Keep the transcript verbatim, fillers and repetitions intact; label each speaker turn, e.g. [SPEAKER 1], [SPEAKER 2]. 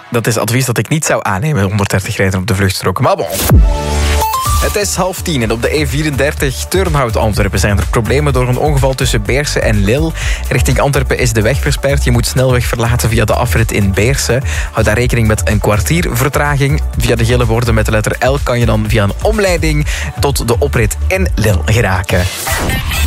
[SPEAKER 1] dat is advies dat ik niet zou aannemen. honderddertig rijden op de vluchtstroken. Maar bon. Het is half tien en op de E vierendertig Turnhout-Antwerpen zijn er problemen door een ongeval tussen Beersen en Lille. Richting Antwerpen is de weg versperd. Je moet snelweg verlaten via de afrit in Beersen. Houd daar rekening met een kwartier vertraging. Via de gele borden met de letter L kan je dan via een omleiding tot de oprit in Lille geraken.